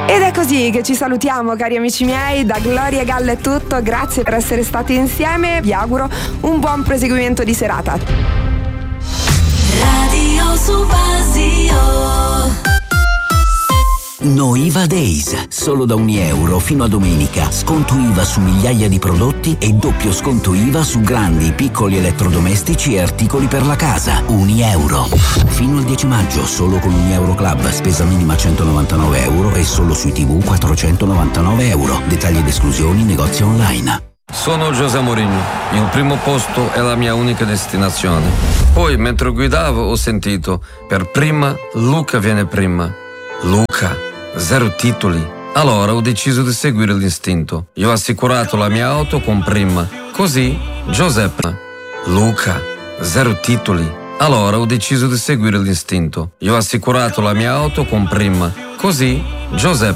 Ed è così che ci salutiamo, cari amici miei. Da Gloria Galla è tutto, grazie per essere stati insieme, vi auguro un buon proseguimento di serata. Radio Subasio. No IVA Days, solo da €1 fino a domenica. Sconto IVA su migliaia di prodotti e doppio sconto IVA su grandi, piccoli elettrodomestici e articoli per la casa. €1. Fino al 10 maggio, solo con €1 Club, spesa minima €199 e solo sui TV €499. Dettagli ed esclusioni, negozi online. Sono José Mourinho, il primo posto è la mia unica destinazione. Poi, mentre guidavo, ho sentito, per prima, Luca viene prima. Luca, 0 titoli. Allora ho deciso di seguire l'istinto. Io ho assicurato la mia auto con Prima. Così, Giuseppe. Luca, 0 titoli. Allora ho deciso di seguire l'istinto. Io ho assicurato la mia auto con Prima. Così, Giuseppe.